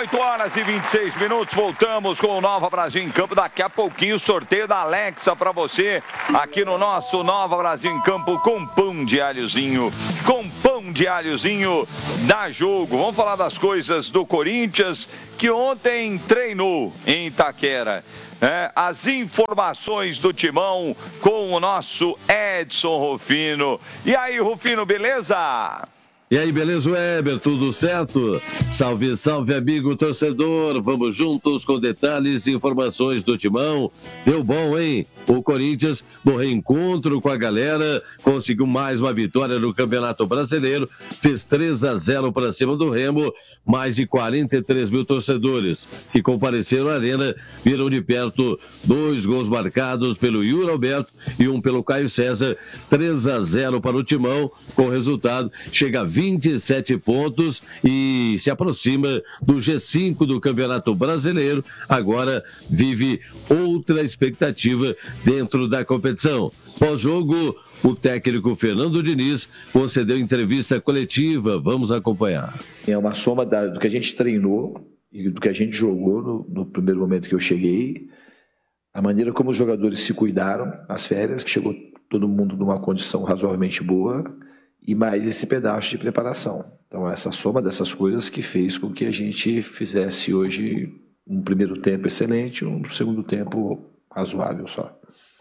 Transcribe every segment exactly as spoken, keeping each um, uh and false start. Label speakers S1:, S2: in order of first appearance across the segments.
S1: oito horas e vinte e seis minutos, voltamos com o Nova Brasil em Campo. Daqui a pouquinho o sorteio da Alexa para você aqui no nosso Nova Brasil em Campo com pão de alhozinho, com pão de alhozinho da Jogo. Vamos falar das coisas do Corinthians, que ontem treinou em Itaquera. É, as informações do Timão com o nosso Edson Rufino. E aí, Rufino, beleza?
S2: E aí, beleza, Weber? Tudo certo? Salve, salve, amigo torcedor. Vamos juntos com detalhes e informações do Timão. Deu bom, hein? O Corinthians, no reencontro com a galera, conseguiu mais uma vitória no Campeonato Brasileiro. Fez três a zero para cima do Remo. Mais de quarenta e três mil torcedores que compareceram à arena viram de perto dois gols marcados pelo Yuri Alberto e um pelo Caio César. três a zero para o Timão. Com o resultado, chega a vinte e sete pontos e se aproxima do G cinco do Campeonato Brasileiro. Agora vive outra expectativa dentro da competição. Pós-jogo, o técnico Fernando Diniz concedeu entrevista coletiva. Vamos acompanhar.
S3: É uma soma da, do que a gente treinou e do que a gente jogou no, no primeiro momento que eu cheguei, a maneira como os jogadores se cuidaram nas férias, que chegou todo mundo numa condição razoavelmente boa, e mais esse pedaço de preparação. Então, essa soma dessas coisas que fez com que a gente fizesse hoje um primeiro tempo excelente, um segundo tempo razoável só.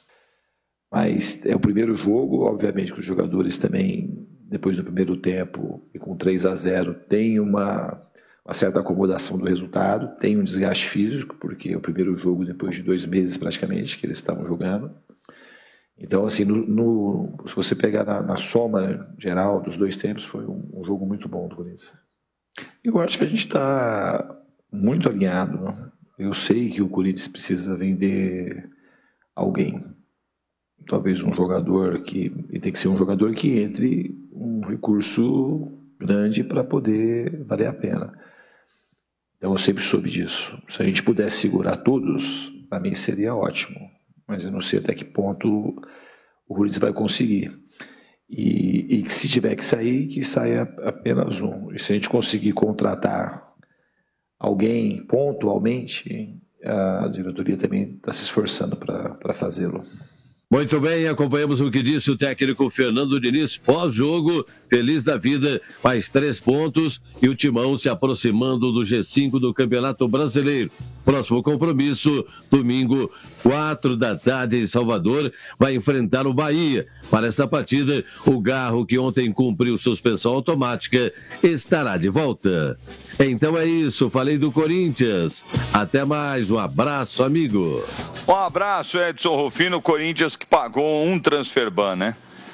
S3: Mas é o primeiro jogo, obviamente que os jogadores também, depois do primeiro tempo, e com três a zero, tem uma, uma certa acomodação do resultado, tem um desgaste físico, porque é o primeiro jogo depois de dois meses praticamente que eles estavam jogando. Então, assim, no, no, se você pegar na, na soma geral dos dois tempos, foi um, um jogo muito bom do Corinthians. Eu acho que a gente está muito alinhado, né? Eu sei que o Corinthians precisa vender alguém. Talvez um jogador que... E tem que ser um jogador que entre um recurso grande para poder valer a pena. Então, eu sempre soube disso. Se a gente pudesse segurar todos, para mim seria ótimo. Mas eu não sei até que ponto o Corinthians vai conseguir. E, e que se tiver que sair, que saia apenas um. E se a gente conseguir contratar alguém pontualmente, a diretoria também está se esforçando para fazê-lo.
S2: Muito bem, acompanhamos o que disse o técnico Fernando Diniz pós-jogo, feliz da vida, mais três pontos e o Timão se aproximando do G cinco do Campeonato Brasileiro. Próximo compromisso, domingo, quatro da tarde em Salvador, vai enfrentar o Bahia. Para esta partida, o Garro, que ontem cumpriu suspensão automática, estará de volta. Então é isso, falei do Corinthians. Até mais, um abraço, amigo.
S1: Um abraço, Edson Rufino. Corinthians que pagou um transferban, né?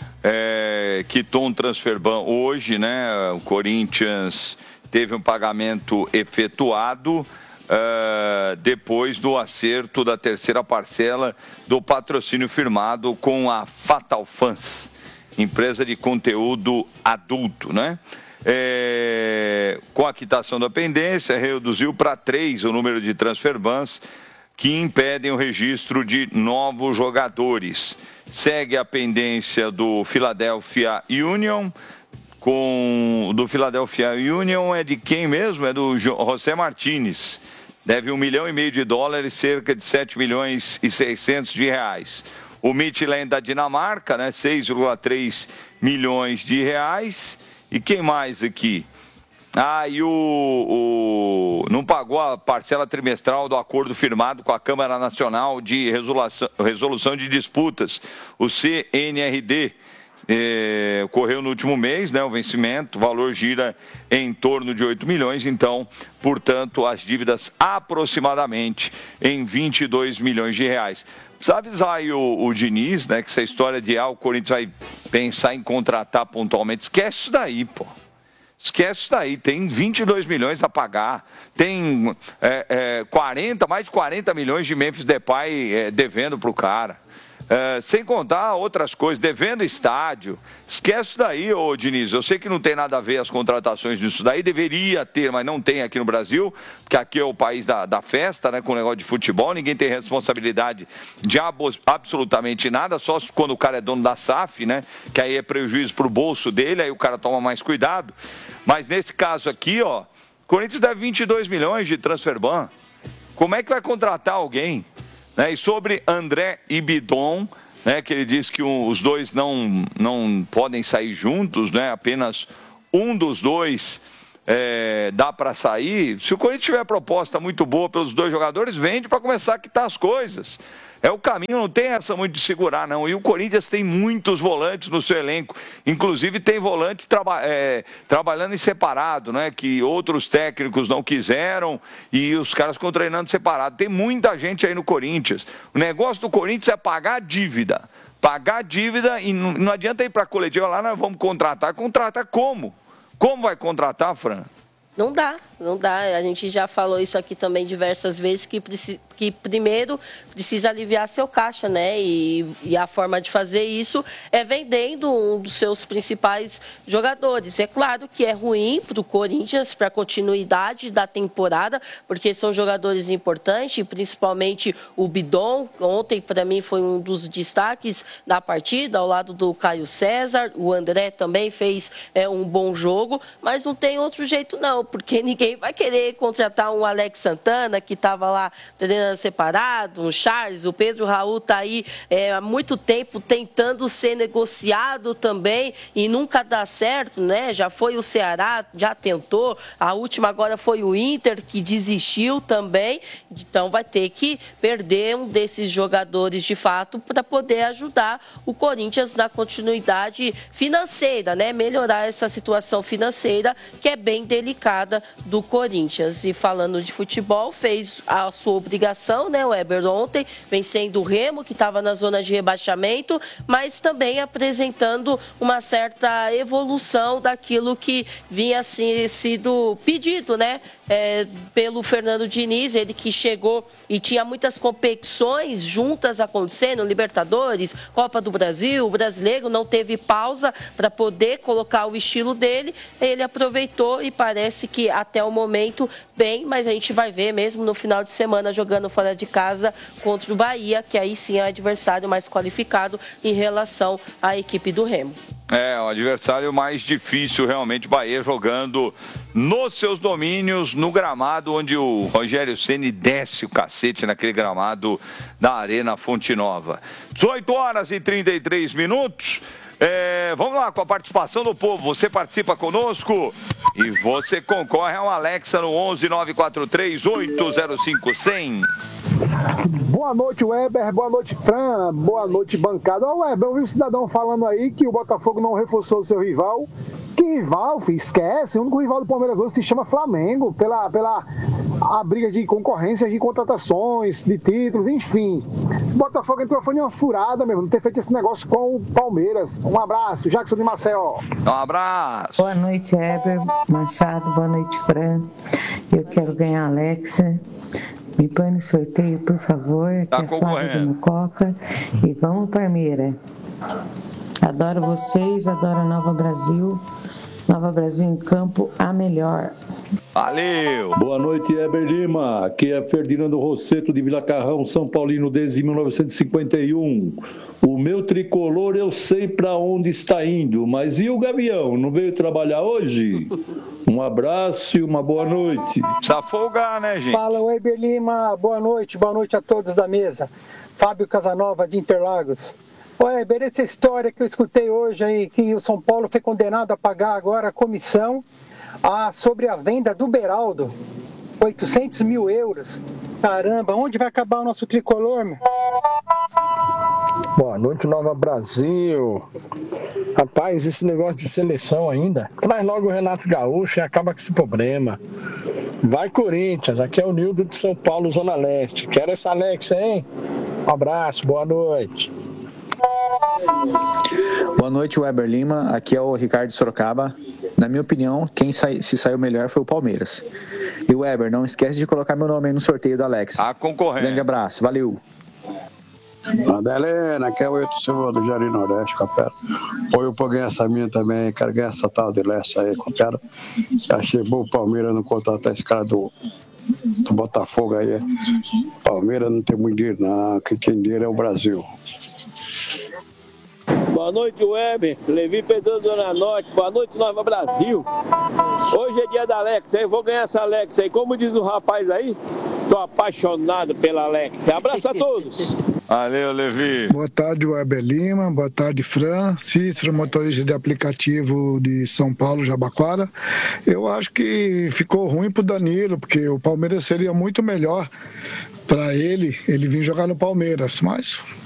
S1: É, quitou um transferban hoje, né? O Corinthians teve um pagamento efetuado uh, depois do acerto da terceira parcela do patrocínio firmado com a Fatal Fans, empresa de conteúdo adulto, né? É, com a quitação da pendência, reduziu para três o número de transferbans que impedem o registro de novos jogadores. Segue a pendência do Philadelphia Union, com do Philadelphia Union é de quem mesmo? É do José Martinez. Deve um milhão e meio de dólares, cerca de sete milhões e seiscentos de reais. O Midtjylland da Dinamarca, né, seis vírgula três milhões de reais. E quem mais aqui? Ah, e o, o não pagou a parcela trimestral do acordo firmado com a Câmara Nacional de Resolução, Resolução de Disputas, o C N R D. É, ocorreu no último mês, né, o vencimento, o valor gira em torno de oito milhões, então, portanto, as dívidas aproximadamente em vinte e dois milhões de reais. Precisa avisar aí o, o Diniz, né, que essa história de ah, o Corinthians vai pensar em contratar pontualmente, esquece isso daí, pô. Esquece isso daí, tem vinte e dois milhões a pagar, tem é, é, quarenta, mais de quarenta milhões de Memphis Depay é, devendo para o cara. É, sem contar outras coisas, devendo estádio. Esquece isso daí, ô Diniz. Eu sei que não tem nada a ver as contratações disso daí, deveria ter, mas não tem aqui no Brasil, porque aqui é o país da, da festa, né, com o negócio de futebol, ninguém tem responsabilidade de absolutamente nada, só quando o cara é dono da S A F, né, que aí é prejuízo para o bolso dele, aí o cara toma mais cuidado. Mas nesse caso aqui, ó, O Corinthians deve vinte e dois milhões de transfer ban. Como é que vai contratar alguém? Né? E sobre André e Bidon, né, que ele diz que um, os dois não, não podem sair juntos, né, apenas um dos dois é, dá para sair. Se o Corinthians tiver proposta muito boa pelos dois jogadores, vende para começar a quitar as coisas. É o caminho, não tem essa muito de segurar, não. E o Corinthians tem muitos volantes no seu elenco. Inclusive tem volante traba é, trabalhando em separado, né? Que outros técnicos não quiseram e os caras ficam treinando separado. Tem muita gente aí no Corinthians. O negócio do Corinthians é pagar a dívida. Pagar a dívida e não, não adianta ir para a coletiva lá, nós vamos contratar. Contratar como? Como vai contratar, Fran?
S4: Não dá, não dá. A gente já falou isso aqui também diversas vezes, que, que primeiro precisa aliviar seu caixa, né? E, e a forma de fazer isso é vendendo um dos seus principais jogadores. É claro que é ruim para o Corinthians, para a continuidade da temporada, porque são jogadores importantes, principalmente o Bidon. Ontem, para mim, foi um dos destaques da partida, ao lado do Caio César. O André também fez é, um bom jogo, mas não tem outro jeito, não. Porque ninguém vai querer contratar um Alex Santana, que estava lá treinando separado, um Charles, o Pedro Raul está aí é, há muito tempo tentando ser negociado também e nunca dá certo, né? Já foi o Ceará, já tentou, a última agora foi o Inter, que desistiu também, então vai ter que perder um desses jogadores de fato para poder ajudar o Corinthians na continuidade financeira, né? Melhorar essa situação financeira que é bem delicada do Corinthians. E falando de futebol, fez a sua obrigação, né, o Weber, ontem, vencendo o Remo, que estava na zona de rebaixamento, mas também apresentando uma certa evolução daquilo que vinha assim, sido pedido, né, é, pelo Fernando Diniz, ele que chegou e tinha muitas competições juntas acontecendo, Libertadores, Copa do Brasil, o brasileiro não teve pausa para poder colocar o estilo dele, ele aproveitou e parece que até o momento bem, mas a gente vai ver mesmo no final de semana jogando fora de casa contra o Bahia, que aí sim é o adversário mais qualificado em relação à equipe do Remo.
S1: É, o adversário mais difícil realmente, Bahia jogando nos seus domínios, no gramado onde o Rogério Ceni desce o cacete naquele gramado da Arena Fonte Nova. dezoito horas e trinta e três minutos. É, vamos lá com a participação do povo. Você participa conosco e você concorre a um Alexa no onze nove quatro três oito zero cinco cem.
S5: Boa noite, Weber. Boa noite, Fran. Boa noite, bancada. Ô, Weber, eu vi um cidadão falando aí que o Botafogo não reforçou o seu rival. Que rival, filho? Esquece. O único rival do Palmeiras hoje se chama Flamengo, pela, pela a briga de concorrência, de contratações, de títulos, enfim. O Botafogo entrou, foi uma furada mesmo, não ter feito esse negócio com o Palmeiras. Um abraço, Jackson de Maceió.
S1: Um abraço.
S6: Boa noite, Weber Machado. Boa noite, Fran. Eu quero ganhar a Alexa. Me põe no sorteio, por favor.
S1: Tá
S6: que é Flávia do Coca. E vamos, Palmeira. Adoro vocês, adoro a Nova Brasil. Nova Brasil em campo, a melhor.
S1: Valeu!
S7: Boa noite, Heber Lima. Aqui é Ferdinando Rosseto de Vila Carrão, São Paulino, desde mil novecentos e cinquenta e um. O meu tricolor eu sei para onde está indo, mas e o Gavião? Não veio trabalhar hoje? Um abraço e uma boa noite.
S1: Precisa folgar, né, gente?
S5: Fala, Heber Lima. Boa noite, boa noite a todos da mesa. Fábio Casanova, de Interlagos. Ô, Heber, essa história que eu escutei hoje aí, que o São Paulo foi condenado a pagar agora a comissão a, sobre a venda do Beraldo, oitocentos mil euros. Caramba, onde vai acabar o nosso tricolor, meu?
S8: Boa noite, Nova Brasil. Rapaz, esse negócio de seleção ainda, traz logo o Renato Gaúcho e acaba com esse problema. Vai, Corinthians, aqui é o Nildo de São Paulo, Zona Leste. Quero essa Alexa, hein? Um abraço, boa noite.
S9: Boa noite, Weber Lima. Aqui é o Ricardo Sorocaba. Na minha opinião, quem sai, se saiu melhor foi o Palmeiras. E o Weber, não esquece de colocar meu nome aí no sorteio do Alex.
S1: A concorrente.
S9: Grande abraço, valeu.
S10: Adelena, que é o Eito Silva do Jardim Nordeste, capela. Põe pra ganhar essa minha também, quero ganhar essa tal de Leste aí, capela. Achei bom o Palmeiras não contratar esse cara do, do Botafogo aí. Palmeiras não tem muito dinheiro, não. Quem tem dinheiro é o Brasil.
S11: Boa noite, Weber. Levi Pedro Zona Norte. Boa noite, Nova Brasil. Hoje é dia da Alexa. Eu vou ganhar essa Alexa aí. Como diz o rapaz aí, tô apaixonado pela Alexa. Abraço a todos.
S1: Valeu, Levi.
S12: Boa tarde, Weber Lima. Boa tarde, Fran. Cícero, motorista de aplicativo de São Paulo, Jabaquara. Eu acho que ficou ruim pro Danilo, porque o Palmeiras seria muito melhor para ele, ele vir jogar no Palmeiras, mas